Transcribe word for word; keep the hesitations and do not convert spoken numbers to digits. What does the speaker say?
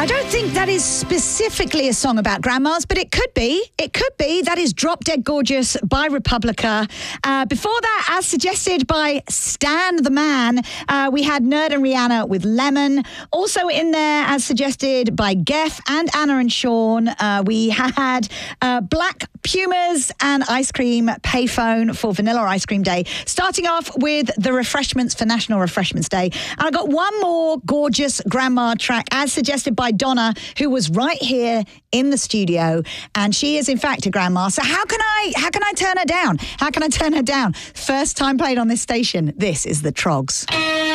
I don't think that is specifically a song about grandmas, but it could be. It could be. That is Drop Dead Gorgeous by Republica. Uh, before that, as suggested by Stan the Man, uh, we had Nerd and Rihanna with Lemon. Also in there, as suggested by Geff and Anna and Sean, uh, we had uh, Black Pumas and Ice Cream Payphone for Vanilla Ice Cream Day. Starting off with the refreshments for National Refreshments Day. And I got one more gorgeous grandma track, as suggested by Donna, who was right here in the studio, and she is in fact a grandma. So how can I how can I turn her down? How can I turn her down? First time played on this station. This is the Troggs.